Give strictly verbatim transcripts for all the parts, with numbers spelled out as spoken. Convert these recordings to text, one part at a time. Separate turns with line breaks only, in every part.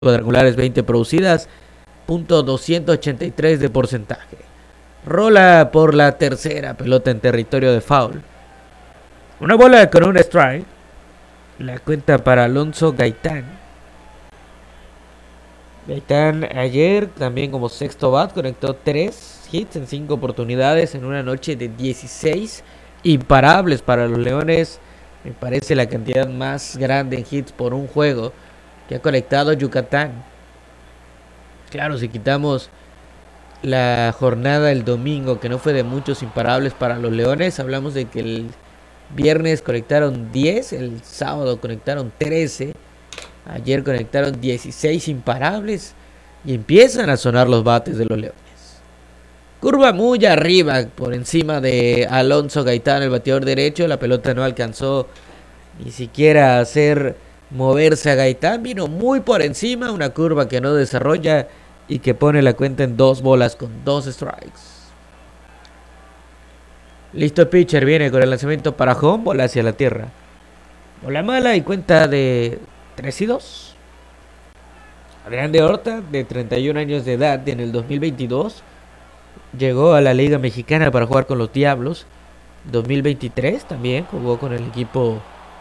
cuadrangulares, veinte producidas, punto doscientos ochenta y tres de porcentaje. Rola por la tercera pelota en territorio de foul. Una bola con un strike. La cuenta para Alonso Gaitán. Gaitán ayer también como sexto bat conectó tres hits en cinco oportunidades en una noche de dieciséis imparables para los Leones. Me parece la cantidad más grande en hits por un juego que ha conectado Yucatán. Claro, si quitamos la jornada del domingo, que no fue de muchos imparables para los Leones, hablamos de que el viernes conectaron diez, el sábado conectaron trece, ayer conectaron dieciséis imparables y empiezan a sonar los bates de los Leones. Curva muy arriba, por encima de Alonso Gaitán, el bateador derecho. La pelota no alcanzó ni siquiera a hacer moverse a Gaitán, vino muy por encima, una curva que no desarrolla y que pone la cuenta en dos bolas con dos strikes. Listo el pitcher, viene con el lanzamiento para home, bola hacia la tierra. Bola mala y cuenta de tres y dos. Adrián de Horta, de treinta y un años de edad, en el dos mil veintidós, llegó a la Liga Mexicana para jugar con los Diablos. dos mil veintitrés también jugó con el equipo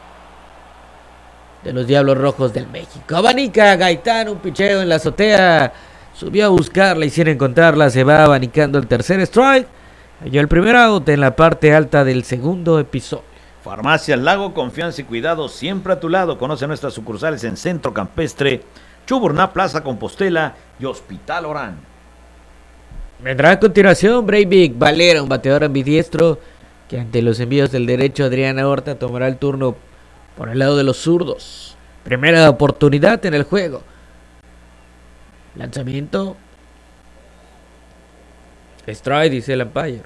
de los Diablos Rojos del México. Abanica Gaitán, un picheo en la azotea. Subió a buscarla y sin encontrarla se va abanicando el tercer strike. Halló el primer out en la parte alta del segundo episodio.
Farmacias Lago, confianza y cuidado siempre a tu lado. Conoce nuestras sucursales en Centro Campestre, Chuburná, Plaza Compostela y Hospital Orán.
Vendrá a continuación Breivik Valera, un bateador ambidiestro que ante los envíos del derecho Adrián Horta tomará el turno por el lado de los zurdos. Primera oportunidad en el juego. Lanzamiento. Strike, dice el umpire.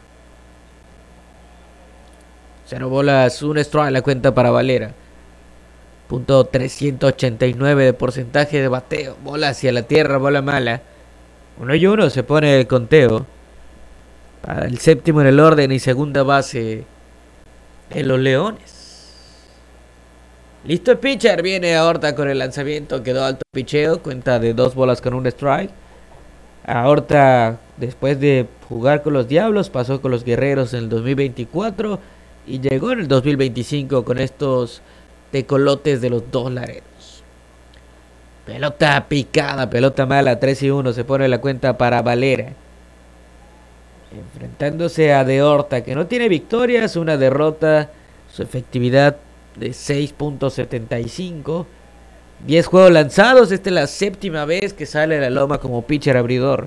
Cero bolas, un strike, la cuenta para Valera. Punto trescientos ochenta y nueve de porcentaje de bateo. Bola hacia la tierra, bola mala. Uno y uno se pone el conteo. Para el séptimo en el orden y segunda base en los Leones. Listo el pitcher, viene a Horta con el lanzamiento, quedó alto picheo, cuenta de dos bolas con un strike. A Horta, después de jugar con los Diablos, pasó con los Guerreros en el dos mil veinticuatro y llegó en el dos mil veinticinco con estos tecolotes de los dos Laredos. Pelota picada, pelota mala, tres y uno, se pone la cuenta para Valera. Enfrentándose a De Horta, que no tiene victorias, una derrota, su efectividad de seis punto setenta y cinco, diez juegos lanzados. Esta es la séptima vez que sale a la loma como pitcher abridor.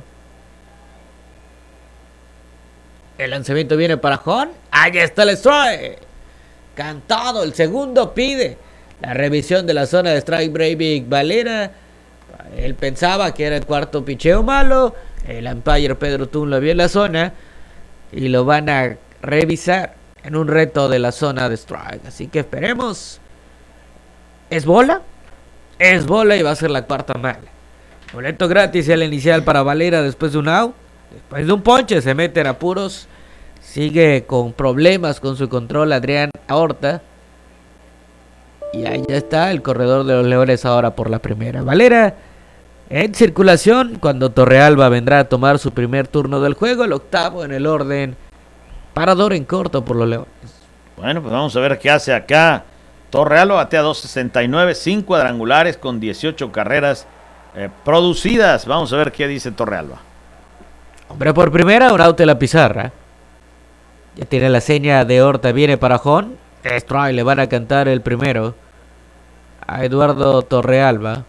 El lanzamiento viene para Jon. Ahí está el strike. Cantado, el segundo pide la revisión de la zona de strike Breivik Valera. Él pensaba que era el cuarto picheo malo. El umpire Pedro Tun lo vio en la zona y lo van a revisar en un reto de la zona de strike. Así que esperemos. ¿Es bola? Es bola y va a ser la cuarta mala. Boleto gratis el inicial para Valera después de un out. Después de un ponche se mete en apuros. Sigue con problemas con su control Adrián Horta. Y ahí ya está el corredor de los Leones ahora por la primera. Valera en circulación cuando Torrealba vendrá a tomar su primer turno del juego. El octavo en el orden. Parador en corto por los Leones.
Bueno, pues vamos a ver qué hace acá. Torrealba batea dos sesenta y nueve, cinco cuadrangulares con dieciocho carreras eh, producidas. Vamos a ver qué dice Torrealba.
Hombre por primera, un out de la pizarra. Ya tiene la seña de Horta, viene para Jon. Strike, le van a cantar el primero a Eduardo Torrealba.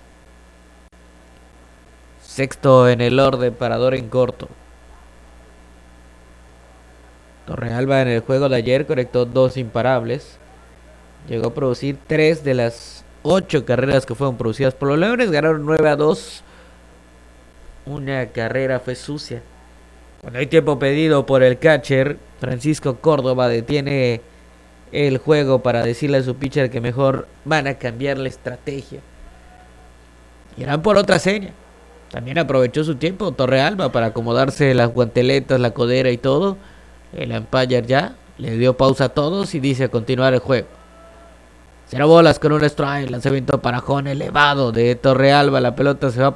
Sexto en el orden, parador en corto. Torrealba en el juego de ayer conectó dos imparables. Llegó a producir tres de las ocho carreras que fueron producidas por los Leones. Ganaron nueve a dos. Una carrera fue sucia. Cuando hay tiempo pedido por el catcher, Francisco Córdoba detiene el juego para decirle a su pitcher que mejor van a cambiar la estrategia. Irán por otra seña. También aprovechó su tiempo Torrealba para acomodarse las guanteletas, la codera y todo. El umpire ya le dio pausa a todos y dice continuar el juego. Cero bolas con un strike. Lanzamiento para Jón elevado de Torrealba. La pelota se va